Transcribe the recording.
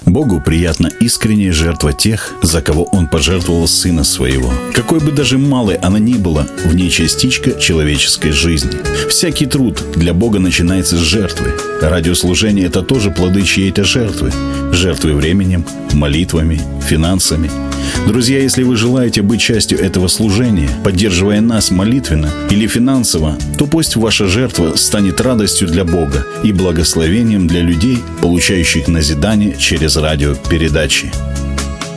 Богу приятна искренняя жертва тех, за кого Он пожертвовал Сына Своего. Какой бы даже малой она ни была, в ней частичка человеческой жизни. Всякий труд для Бога начинается с жертвы. Радиослужение – это тоже плоды чьей-то жертвы. Жертвы временем, молитвами, финансами. Друзья, если вы желаете быть частью этого служения, поддерживая нас молитвенно или финансово, то пусть ваша жертва станет радостью для Бога и благословением для людей, получающих назидание через радиопередачи.